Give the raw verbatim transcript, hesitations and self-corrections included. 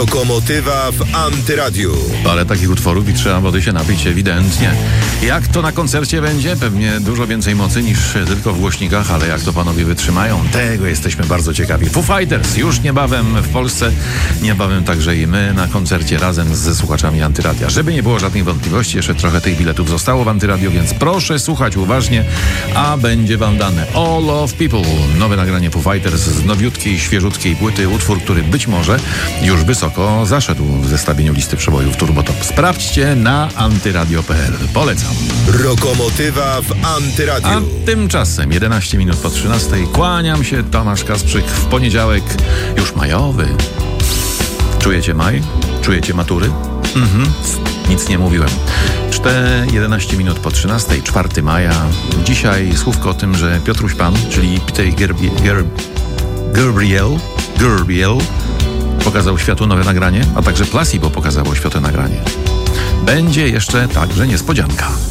Lokomotywa w Antyradiu. Parę takich utworów i trzeba wody się napić ewidentnie. Jak to na koncercie będzie? Pewnie dużo więcej mocy niż tylko w głośnikach, ale jak to panowie wytrzymają? Tego jesteśmy bardzo ciekawi. Foo Fighters już niebawem w Polsce, niebawem także i my na koncercie razem ze słuchaczami Antyradia. Żeby nie było żadnych wątpliwości, jeszcze trochę tych biletów zostało w Antyradio, więc proszę słuchać uważnie, a będzie wam dane All of People. Nowe nagranie Foo Fighters z nowiutkiej, świeżutkiej płyty, utwór, który być może już wysoko zaszedł w zestawieniu listy przebojów Turbotop. Sprawdźcie na antyradio kropka p l. Polecam. Lokomotywa w Antyradiu. A tymczasem jedenaście minut po trzynastej. Kłaniam się, Tomasz Kasprzyk, w poniedziałek już majowy. Czujecie maj? Czujecie matury? Mhm, nic nie mówiłem. jedenaście minut po trzynastej, czwartego maja. Dzisiaj słówko o tym, że Piotruś Pan, czyli Peter Gerbi- Ger- Gabriel, Gabriel pokazał światu nowe nagranie, a także Placebo pokazało światu nagranie. Będzie jeszcze także niespodzianka.